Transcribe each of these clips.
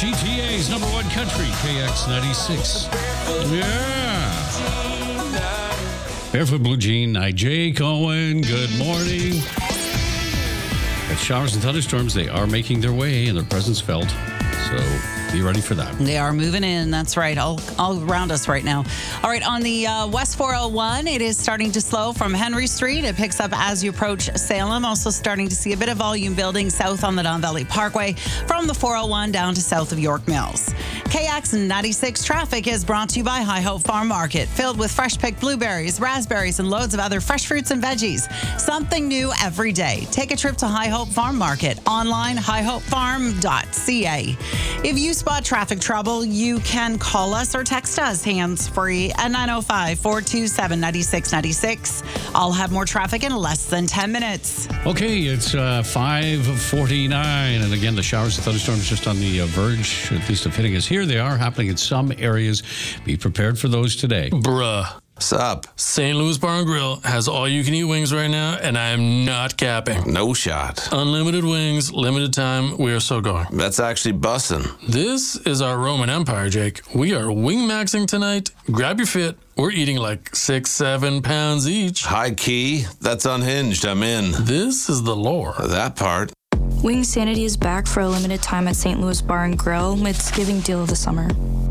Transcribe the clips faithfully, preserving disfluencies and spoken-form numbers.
G T A's number one country, K X ninety-six. Yeah. Barefoot Blue Jean, I J Cohen, good morning. Got showers and thunderstorms. They are making their way and their presence felt. So be ready for that. They are moving in. That's right. All, all around us right now. All right. On the uh, West four oh one, it is starting to slow from Henry Street. It picks up as you approach Salem. Also starting to see a bit of volume building south on the Don Valley Parkway from the four oh one down to south of York Mills. K X ninety-six traffic is brought to you by High Hope Farm Market, filled with fresh picked blueberries, raspberries, and loads of other fresh fruits and veggies. Something new every day. Take a trip to High Hope Farm Market. Online, high hope farm dot c a. If you spot traffic trouble, you can call us or text us hands-free at nine oh five, four two seven, nine six nine six. I'll have more traffic in less than ten minutes. Okay, it's uh, five forty-nine. And again, the showers and thunderstorms just on the uh, verge, at least of hitting us here. They are happening in some areas. Be prepared for those today. Bruh. What's up? Saint Louis Bar and Grill has all-you-can-eat wings right now, and I am not capping. No shot. Unlimited wings, limited time. We are so going. That's actually bussin'. This is our Roman Empire, Jake. We are wing-maxing tonight. Grab your fit. We're eating like six, seven pounds each. High key. That's unhinged. I'm in. This is the lore. That part. Wing Sanity is back for a limited time at Saint Louis Bar and Grill. It's giving deal of the summer.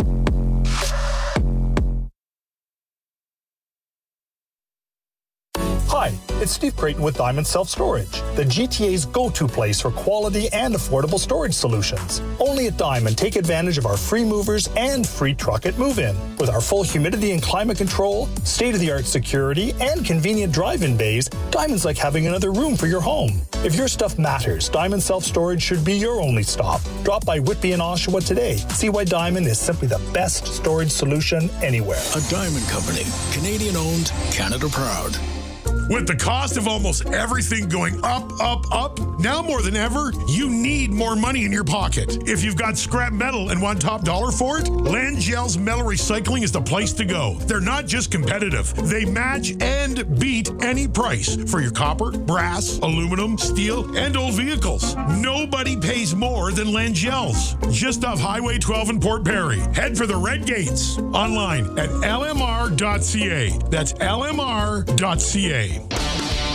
Hi, it's Steve Creighton with Diamond Self Storage, the G T A's go-to place for quality and affordable storage solutions. Only at Diamond, take advantage of our free movers and free truck at move-in. With our full humidity and climate control, state-of-the-art security, and convenient drive-in bays, Diamond's like having another room for your home. If your stuff matters, Diamond Self Storage should be your only stop. Drop by Whitby and Oshawa today. See why Diamond is simply the best storage solution anywhere. A Diamond Company, Canadian-owned, Canada proud. With the cost of almost everything going up, up, up, now more than ever, you need more money in your pocket. If you've got scrap metal and want top dollar for it, Langell's Metal Recycling is the place to go. They're not just competitive. They match and beat any price for your copper, brass, aluminum, steel, and old vehicles. Nobody pays more than Langell's. Just off Highway twelve in Port Perry. Head for the Red Gates. Online at L M R dot C A. That's L M R dot C A.